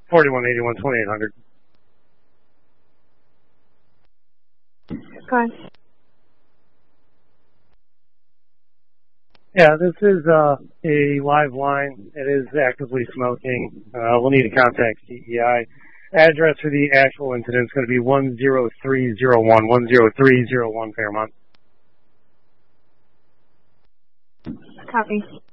4181 2800. Go ahead. Yeah, this is a live line. It is actively smoking. We'll need to contact CEI. Address for the actual incident is going to be 10301 Fairmont. Copy.